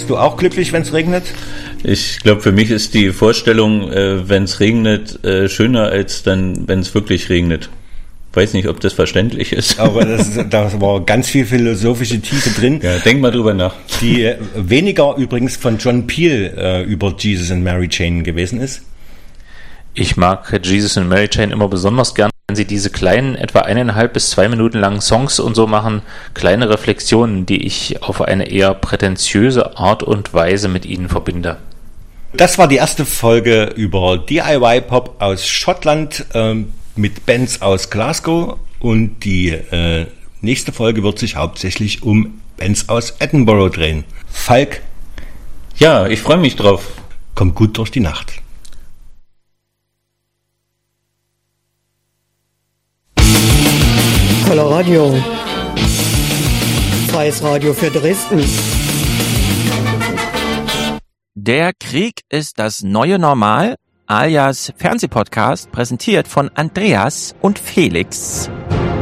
Bist du auch glücklich, wenn es regnet? Ich glaube, für mich ist die Vorstellung, wenn es regnet, schöner als dann, wenn es wirklich regnet. Weiß nicht, ob das verständlich ist. Aber da war ganz viel philosophische Tiefe drin. Ja, denk mal drüber nach. Die weniger übrigens von John Peel über Jesus and Mary Chain gewesen ist. Ich mag Jesus and Mary Chain immer besonders gern, wenn sie diese kleinen, etwa 1,5 bis 2 Minuten langen Songs und so machen, kleine Reflexionen, die ich auf eine eher prätentiöse Art und Weise mit ihnen verbinde. Das war die erste Folge über DIY-Pop aus Schottland mit Bands aus Glasgow, und die nächste Folge wird sich hauptsächlich um Bands aus Edinburgh drehen. Falk? Ja, ich freue mich drauf. Kommt gut durch die Nacht. Coloradio. Freies Radio für Dresden. Der Krieg ist das neue Normal, alias Fernsehpodcast, präsentiert von Andreas und Felix.